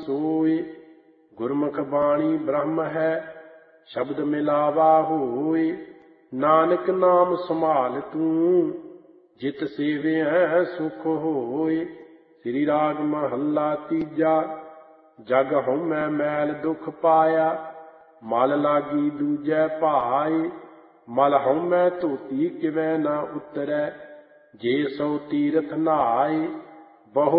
सोय। गुरमुख बाणी ब्रह्म है, शब्द मिलावा होय। नानक नाम संभाल तू, जित सेविअ सुख होय। श्री राग महला तीजा। जग हउमੈ मैल दुख पाया, मल लागी दूजै भाय। मल हउमੈ धोती किवै न उतरੈ, जे सो तीरथ नहाय। बहु